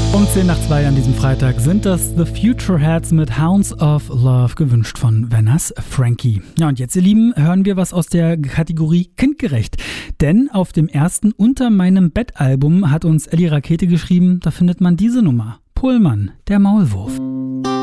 Um 10:02 an diesem Freitag sind das The Futureheads mit Hounds of Love, gewünscht von Vanners Frankie. Ja, und jetzt, ihr Lieben, hören wir was aus der Kategorie kindgerecht. Denn auf dem ersten Unter meinem Bett-Album hat uns Ellie Rakete geschrieben, da findet man diese Nummer. Pohlmann, der Maulwurf.